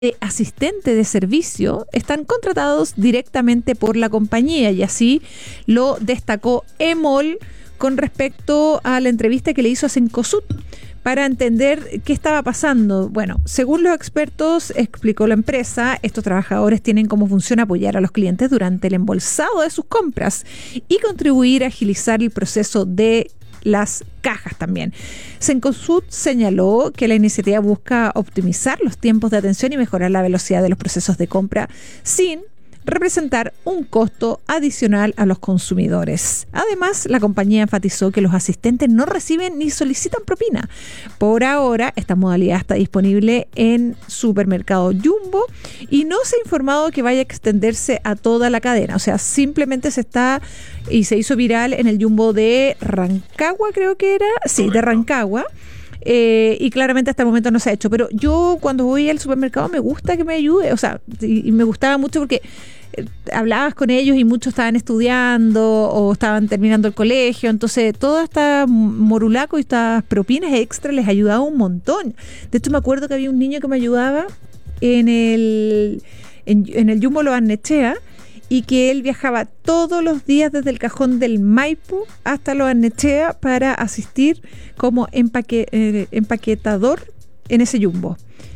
de asistente de servicio están contratados directamente por la compañía, y así lo destacó EMOL con respecto a la entrevista que le hizo a Cencosud para entender qué estaba pasando. Bueno, según los expertos, explicó la empresa, estos trabajadores tienen como función apoyar a los clientes durante el embolsado de sus compras y contribuir a agilizar el proceso de las cajas también. Cencosud señaló que la iniciativa busca optimizar los tiempos de atención y mejorar la velocidad de los procesos de compra sin representar un costo adicional a los consumidores. Además, la compañía enfatizó que los asistentes no reciben ni solicitan propina. Por ahora, esta modalidad está disponible en supermercado Jumbo y no se ha informado que vaya a extenderse a toda la cadena. O sea, simplemente se hizo viral en el Jumbo de Rancagua, creo que era. Sí, de Rancagua. Y claramente hasta el momento no se ha hecho, pero yo cuando voy al supermercado me gusta que me ayude, o sea, y me gustaba mucho porque hablabas con ellos y muchos estaban estudiando o estaban terminando el colegio, entonces toda esta morulaco y estas propinas extra les ayudaba un montón. De hecho me acuerdo que había un niño que me ayudaba en el Jumbo Lo Barnechea, y que él viajaba todos los días desde el Cajón del Maipo hasta Lo Barnechea para asistir como empaquetador en ese Jumbo.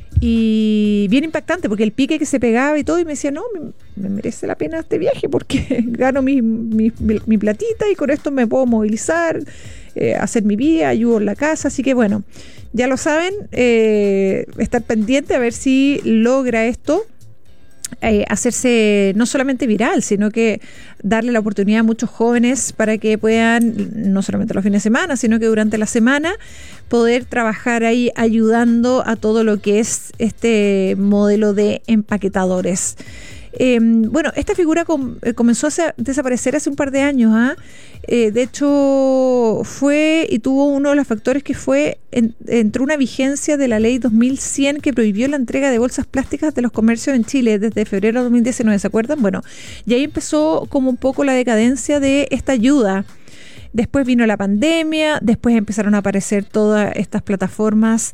Y bien impactante, porque el pique que se pegaba y todo, y me decía, no, me merece la pena este viaje porque gano mi platita y con esto me puedo movilizar, hacer mi vida, ayudo en la casa. Así que bueno, ya lo saben, estar pendiente a ver si logra esto hacerse no solamente viral, sino que darle la oportunidad a muchos jóvenes para que puedan, no solamente los fines de semana, sino que durante la semana poder trabajar ahí ayudando a todo lo que es este modelo de empaquetadores. Bueno, esta figura comenzó a desaparecer hace un par de años. De hecho, fue y tuvo uno de los factores que fue entró una vigencia de la ley 2100 que prohibió la entrega de bolsas plásticas de los comercios en Chile desde febrero de 2019, ¿se acuerdan? Bueno, y ahí empezó como un poco la decadencia de esta ayuda. Después vino la pandemia, después empezaron a aparecer todas estas plataformas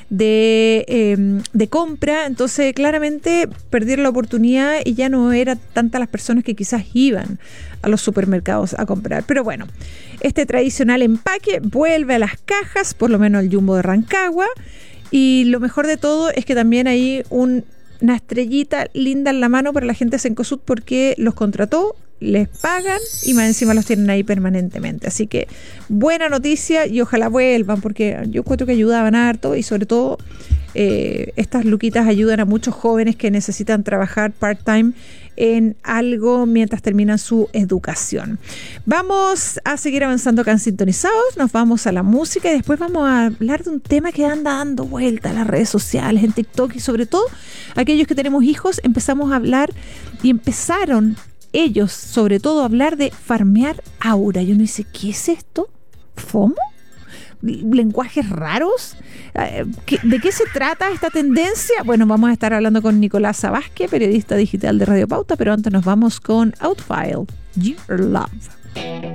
de compra, entonces claramente perdieron la oportunidad y ya no eran tantas las personas que quizás iban a los supermercados a comprar. Pero bueno, este tradicional empaque vuelve a las cajas, por lo menos el Jumbo de Rancagua, y lo mejor de todo es que también hay una estrellita linda en la mano para la gente de Cencosud porque los contrató, les pagan y más encima los tienen ahí permanentemente. Así que buena noticia y ojalá vuelvan porque yo encuentro que ayudaban harto y sobre todo estas luquitas ayudan a muchos jóvenes que necesitan trabajar part-time en algo mientras terminan su educación. Vamos a seguir avanzando acá en Sintonizados, nos vamos a la música y después vamos a hablar de un tema que anda dando vuelta en las redes sociales, en TikTok y sobre todo aquellos que tenemos hijos empezamos a hablar y empezaron ellos, sobre todo, a hablar de farmear aura. Y uno dice, ¿qué es esto? ¿FOMO? ¿Lenguajes raros? ¿De qué se trata esta tendencia? Bueno, vamos a estar hablando con Nicolás Vázquez, periodista digital de Radio Pauta, pero antes nos vamos con Outfile, Your Love.